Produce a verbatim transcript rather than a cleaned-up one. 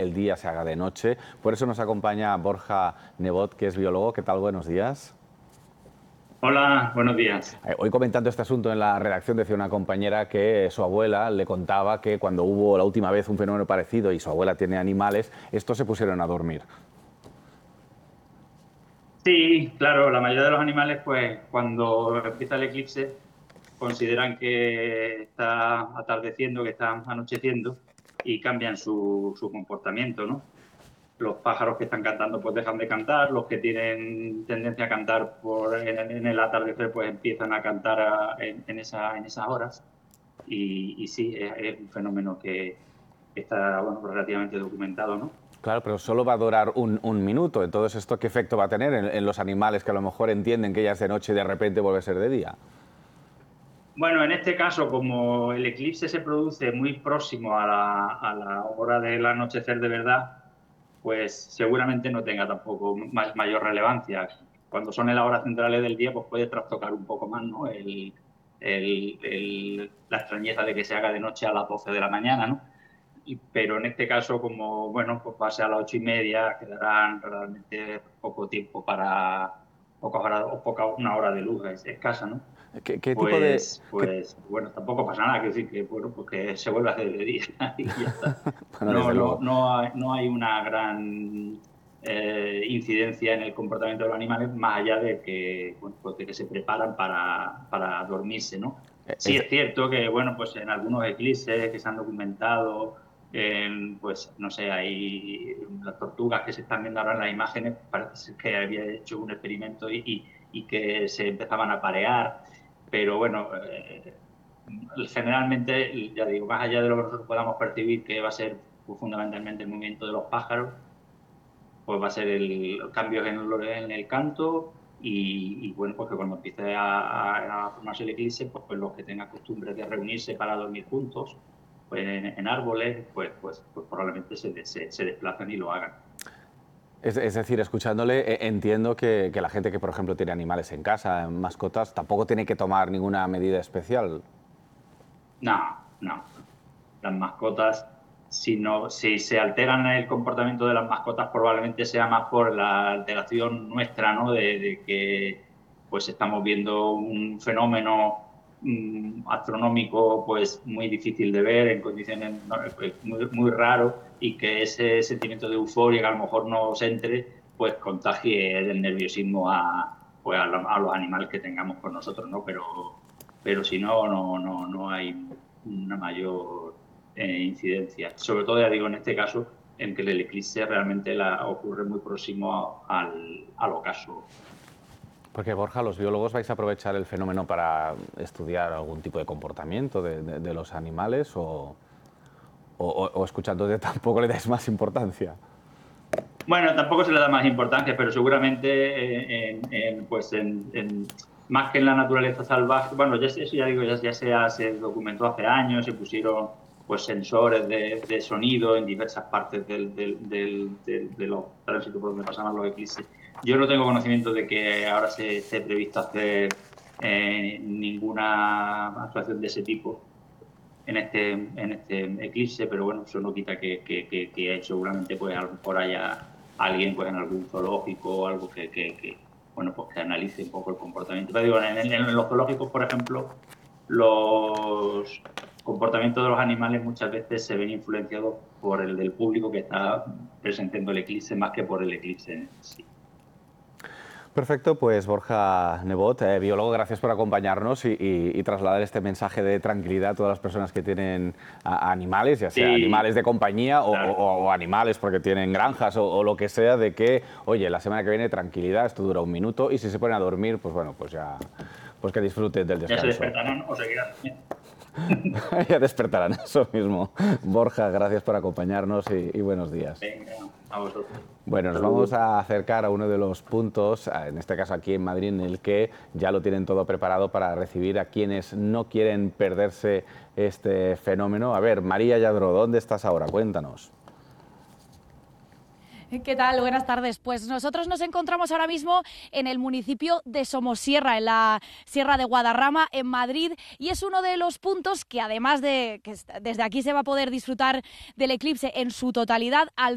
del día se haga de noche. Por eso nos acompaña Borja Nebot, que es biólogo. ¿Qué tal? Buenos días. Hola, buenos días. Hoy comentando este asunto en la redacción decía una compañera que su abuela le contaba que cuando hubo la última vez un fenómeno parecido y su abuela tiene animales, estos se pusieron a dormir. Sí, claro, la mayoría de los animales, pues cuando empieza el eclipse, consideran que está atardeciendo, que está anocheciendo y cambian su, su comportamiento, ¿no? Los pájaros que están cantando pues dejan de cantar, los que tienen tendencia a cantar por, en, en el atardecer pues empiezan a cantar a, en, en, esa, en esas horas y, y sí, es, es un fenómeno que está bueno, relativamente documentado, ¿no? Claro, pero solo va a durar un, un minuto. Entonces, ¿esto qué efecto va a tener en, en los animales que a lo mejor entienden que ya es de noche y de repente vuelve a ser de día? Bueno, en este caso, como el eclipse se produce muy próximo a la, a la hora del anochecer de verdad, pues seguramente no tenga tampoco más, mayor relevancia. Cuando son en las horas centrales del día, pues puede trastocar un poco más, ¿no? El, el, el, la extrañeza de que se haga de noche a las doce de la mañana, ¿no? Y, pero en este caso, como, bueno, pues va a ser a las ocho y media, quedarán realmente poco tiempo para, poca hora, o poca, una hora de luz es escasa, ¿no? ¿Qué, qué tipo de...? Pues, qué... pues, bueno, tampoco pasa nada, que decir que, bueno, pues que se vuelve a hacer de día y ya está. Bueno, No, desde no, luego. no, hay, no hay una gran eh, incidencia en el comportamiento de los animales, más allá de que, bueno, pues de que se preparan para, para dormirse, ¿no? Sí Es... es cierto que, bueno, pues en algunos eclipses que se han documentado, eh, pues, no sé, hay las tortugas que se están viendo ahora en las imágenes, parece ser que había hecho un experimento y, y, y que se empezaban a parear. Pero bueno, eh, generalmente, ya digo, más allá de lo que nosotros podamos percibir que va a ser pues, fundamentalmente el movimiento de los pájaros, pues va a ser el, los cambios en el, en el canto y, y, bueno, pues que cuando empiece a, a formarse el eclipse, pues, pues, los que tengan costumbre de reunirse para dormir juntos pues en, en árboles, pues, pues, pues probablemente se, se, se desplazan y lo hagan. Es, es decir, escuchándole, eh, entiendo que, que la gente que, por ejemplo, tiene animales en casa, mascotas, tampoco tiene que tomar ninguna medida especial. No, no. Las mascotas, si, no, si se alteran el comportamiento de las mascotas, probablemente sea más por la alteración nuestra, ¿no? De, de que pues estamos viendo un fenómeno mmm, astronómico pues muy difícil de ver en condiciones ¿no? pues, muy, muy raro y que ese sentimiento de euforia que a lo mejor nos entre pues contagie el nerviosismo a, pues, a, a los animales que tengamos con nosotros, ¿no? Pero, pero si no, no, no, no hay una mayor eh, incidencia. Sobre todo, ya digo, en este caso, en que el eclipse realmente la, ocurre muy próximo al, al ocaso. Porque, Borja, los biólogos vais a aprovechar el fenómeno para estudiar algún tipo de comportamiento de, de, de los animales o, o, o escuchándote tampoco le dais más importancia. Bueno, tampoco se le da más importancia, pero seguramente en, en, pues en, en, más que en la naturaleza salvaje, bueno, ya, eso ya digo, ya, ya se, se documentó hace años, se pusieron pues sensores de, de sonido en diversas partes del, del, del, del, de los tránsitos por donde pasaban los eclipses. Yo no tengo conocimiento de que ahora se esté previsto hacer eh, ninguna actuación de ese tipo en este, en este eclipse, pero bueno, eso no quita que, que, que, que seguramente pues a lo mejor haya alguien pues en algún zoológico o algo que, que, que bueno, pues que analice un poco el comportamiento. Pero digo, en, en, en los zoológicos, por ejemplo, los comportamientos de los animales muchas veces se ven influenciados por el del público que está presentando el eclipse más que por el eclipse en sí. Perfecto, pues Borja Nebot, eh, biólogo, gracias por acompañarnos y, y, y trasladar este mensaje de tranquilidad a todas las personas que tienen a, a animales, ya sea Sí, animales de compañía o, claro. o, o animales porque tienen granjas o, o lo que sea, de que, oye, la semana que viene tranquilidad, esto dura un minuto y si se ponen a dormir, pues bueno, pues ya, pues que disfruten del Ya se descanso. despertarán o seguirán durmiendo. Ya despertarán, eso mismo. Borja, gracias por acompañarnos y, y buenos días. Venga, a vosotros. Bueno, nos vamos a acercar a uno de los puntos, en este caso aquí en Madrid, en el que ya lo tienen todo preparado para recibir a quienes no quieren perderse este fenómeno. A ver, María Lladró, ¿dónde estás ahora? Cuéntanos. ¿Qué tal? Buenas tardes. Pues nosotros nos encontramos ahora mismo en el municipio de Somosierra, en la Sierra de Guadarrama, en Madrid, y es uno de los puntos que, además de que desde aquí se va a poder disfrutar del eclipse en su totalidad, al